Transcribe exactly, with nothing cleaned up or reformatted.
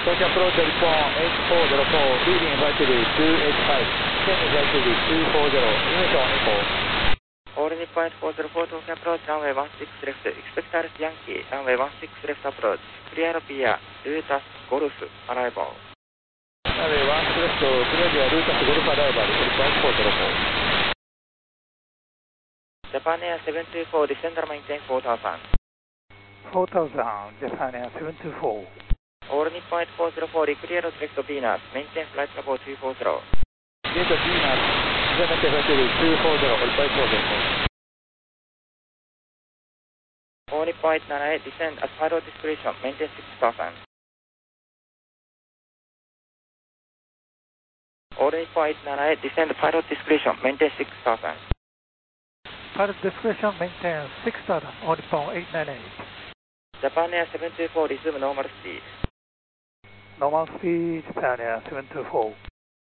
Tokyo approach Nippon eight four zero four, leading velocity two eight five, descending velocity two four zero, Uniton Echo. All Nippon eight four zero four, Tokyo approach runway one six left, expect Alice Yankee, runway one six left approach, clear via Lutas Golf arrival. Runway one six left, clear via Lutas Golf arrival, Nippon eight four zero four. Japan Air seven two four, descend and maintain four thousand. four thousand, Japan Air seven two four. All Nippon eight four zero four, clear direct Venus, maintain flight level two four zero. Direct Venus, maintain velocity two four zero, Nippon eight four zero four. All Nippon eight nine eight, descend at pilot discretion, maintain six thousand. All Nippon eight nine eight, descend pilot discretion, maintain six thousand. Pilot discretion, maintain six thousand, all Nippon eight nine eight. Japan Air seven two four, resume normal speed. Normal speed, Japan Air seven two four.